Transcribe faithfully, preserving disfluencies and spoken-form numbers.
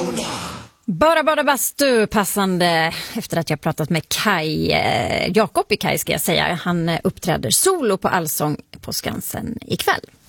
Bara bara bastu, passande efter att jag pratat med Kai, eh, Jakob i Kai ska jag säga. Han uppträder solo på Allsång på Skansen ikväll.